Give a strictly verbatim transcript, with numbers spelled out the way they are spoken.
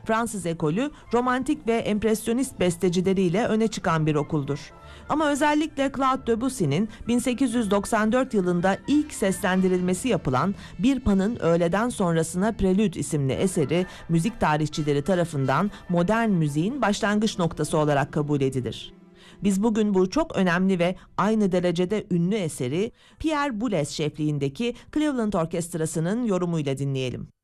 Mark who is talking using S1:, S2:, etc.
S1: Fransız ekolü romantik ve empresyonist bestecileriyle öne çıkan bir okuldur. Ama özellikle Claude Debussy'nin bin sekiz yüz doksan dört yılında ilk seslendirilmesi yapılan Bir Pan'ın Öğleden Sonrasına Prelüd isimli eseri müzik tarihçileri tarafından modern müziğin başlangıç noktası olarak kabul edilir. Biz bugün bu çok önemli ve aynı derecede ünlü eseri Pierre Boulez şefliğindeki Cleveland Orkestrası'nın yorumuyla dinleyelim.